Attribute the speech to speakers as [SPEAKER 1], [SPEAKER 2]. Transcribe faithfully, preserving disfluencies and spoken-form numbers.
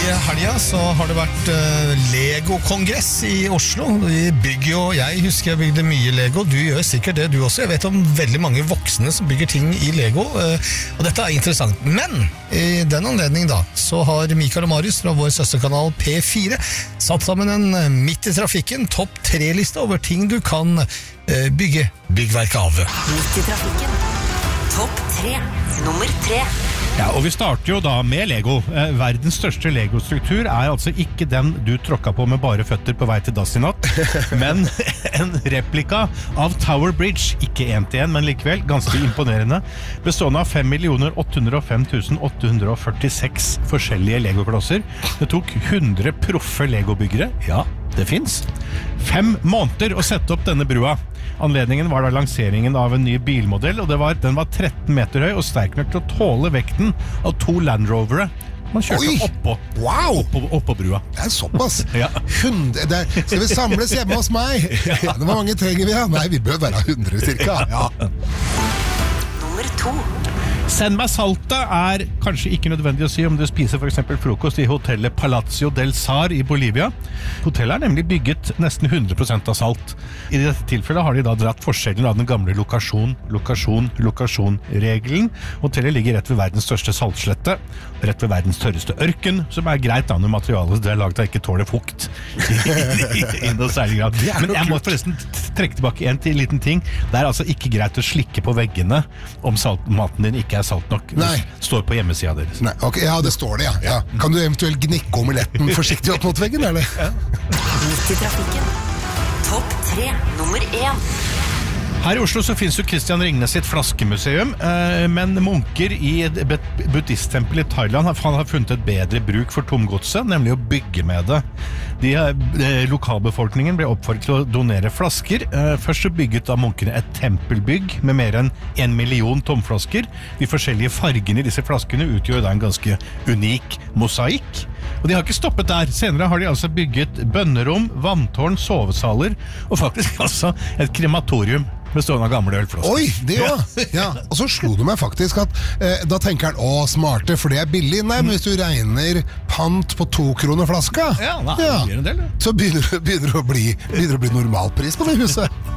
[SPEAKER 1] helga så har det vært uh, Lego-kongress i Oslo. Vi bygger jo, jeg husker jeg bygde mye Lego, du gjør sikkert det du også. Jeg vet om veldig mange voksne som bygger ting i Lego, uh, og dette er interessant. Men i den anledning da, så har Mikael og Marius fra vår søsterkanal P fire satt sammen en uh, midt i trafikken topp tre liste over ting du kan uh, bygge byggverk av.
[SPEAKER 2] Midt i trafikken. Topp tre. Nummer tre.
[SPEAKER 3] Ja, og vi starter jo da med Lego. Eh, verdens største Lego-struktur er altså ikke den du tråkka på med bare føtter på vei til dass i natt, men en replika av Tower Bridge, ikke en til en, men likevel ganske imponerende, bestående av fem millioner åtte hundre og fem tusen åtte hundre og førtiseks forskjellige Lego-klosser. Det tok hundre proffe Lego-byggere, ja, det finnes. Fem måneder å sette opp denne brua. Anledningen var da lanseringen av en ny bilmodell, og det var, den var tretten meter høy og sterk nok til å tåle vekten av to Land Rovere. Man kjørte oppå,
[SPEAKER 4] wow.
[SPEAKER 3] oppå, oppå brua.
[SPEAKER 4] Det er såpass.
[SPEAKER 3] Ja.
[SPEAKER 4] hundre, det er, skal vi samles hjemme hos meg? Ja. Hvor mange trenger vi? Ja? Nei, vi bør være hundre cirka. Ja.
[SPEAKER 2] Nummer to.
[SPEAKER 3] Send meg salta er kanskje ikke nødvendig å si om du spiser for eksempel frokost i hotellet Palacio del Sar i Bolivia. Hotellet er nemlig bygget nesten hundre prosent av salt. I dette tilfellet har de da dratt forskjellen av den gamle lokasjon, lokasjon, lokasjon-regelen. Hotellet ligger rett ved verdens største saltslette, rett ved verdens tørreste ørken, som er greit da når materialet det er laget av ikke tåler fukt i noe særlig grad. Men jeg må forresten trekke tilbake en til liten ting. Det er altså ikke greit å slikke på veggene om saltmaten din ikke er salt nok.
[SPEAKER 4] Nei.
[SPEAKER 3] Det står på hjemmesida deres.
[SPEAKER 4] Nei, ok, ja, det står det, ja. ja. Kan du eventuelt gnikke omeletten forsiktig opp mot veggen, eller? Ja.
[SPEAKER 2] Midt i trafikken. Topp tre. Nummer én.
[SPEAKER 3] Her i Oslo så finnes jo Christian Ringnes sitt flaskemuseum, eh, men munker i et buddhisttempel i Thailand har, har funnet et bedre bruk for tomgodset, nemlig å bygge med det. De, eh, lokalbefolkningen ble oppfordret til å donere flasker. Eh, først så bygget da munkene et tempelbygg med mer enn en million tomflasker. De forskjellige fargene i disse flaskene utgjør da en ganske unik mosaikk. Og de har ikke stoppet der. Senere har de altså bygget bønnerom, vanntårn, sovesaler og faktisk altså et krematorium bestående av gamle ølflasker.
[SPEAKER 4] Oi, det også. Ja. Og så slo det meg faktisk at eh, da tenker han, å, smarte, for det er billig. Nei, men hvis du regner pant på to kroner flaska,
[SPEAKER 3] ja, nei,
[SPEAKER 4] ja,
[SPEAKER 3] det blir en del, ja.
[SPEAKER 4] så begynner, begynner, det å bli, begynner det å bli normalpris på det huset.